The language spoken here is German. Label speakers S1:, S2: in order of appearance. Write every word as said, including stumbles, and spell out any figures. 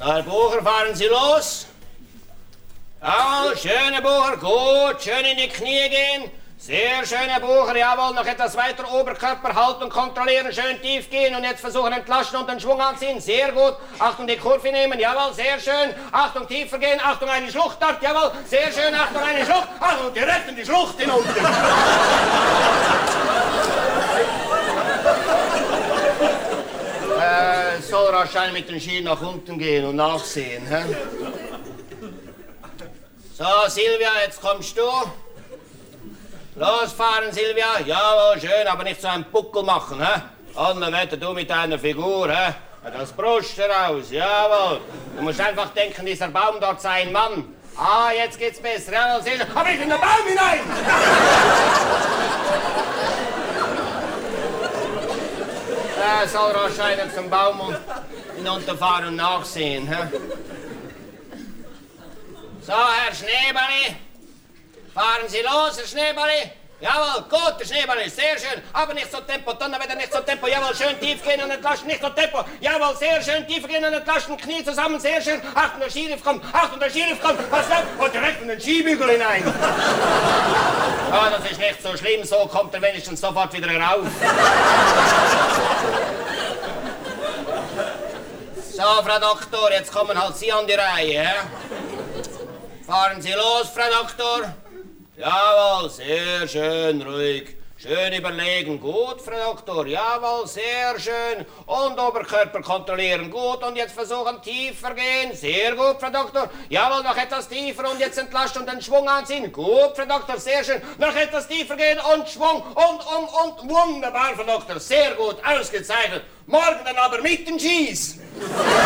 S1: Herr Bucher, fahren Sie los. Jawohl, schön, Herr Bucher, gut, schön in die Knie gehen. Sehr schön, Herr Bucher, jawohl, noch etwas weiter Oberkörper halten und kontrollieren, schön tief gehen und jetzt versuchen entlasten und den Schwung anziehen, sehr gut. Achtung, die Kurve nehmen, jawohl, sehr schön. Achtung, tiefer gehen, Achtung, eine Schlucht dort, jawohl, sehr schön, Achtung, eine Schlucht. Achtung, direkt in die Schlucht hinunter. äh, soll wahrscheinlich mit den Ski nach unten gehen und nachsehen, hä? So, Silvia, jetzt kommst du. Losfahren, Silvia. Jawohl, schön, aber nicht so einen Buckel machen, hä? Donnerwetter, du mit deiner Figur, hä? Das Brust heraus, jawohl. Du musst einfach denken, dieser Baum dort sei ein Mann. Ah, jetzt geht's besser, jawohl, sehr schön. Aber ich in den Baum hinein! Er soll wahrscheinlich zum Baum hinunterfahren und nachsehen, hä? So, Herr Schneeballi. Fahren Sie los, Herr Schneeballi. Jawohl, gut, Herr Schneeballi, sehr schön. Aber nicht so Tempo, Donnerwetter, nicht so Tempo. Jawohl, schön tief gehen und entlasten, nicht so Tempo. Jawohl, sehr schön tief gehen und entlasten, Knie zusammen, sehr schön. Achtung, der Skilift kommt, Achtung, der Skilift kommt. Pass auf, und direkt in den Skibügel hinein. Ah, das ist nicht so schlimm, so kommt er wenigstens sofort wieder herauf. So, Frau Doktor, jetzt kommen halt Sie an die Reihe, hä? Fahren Sie los, Frau Doktor. Jawohl, sehr schön, ruhig. Schön überlegen. Gut, Frau Doktor. Jawohl, sehr schön. Und Oberkörper kontrollieren. Gut, und jetzt versuchen tiefer gehen. Sehr gut, Frau Doktor. Jawohl, noch etwas tiefer und jetzt entlasten und den Schwung anziehen. Gut, Frau Doktor, sehr schön. Noch etwas tiefer gehen und Schwung und, um, und. Wunderbar, Frau Doktor. Sehr gut, ausgezeichnet. Morgen dann aber mit den Skis.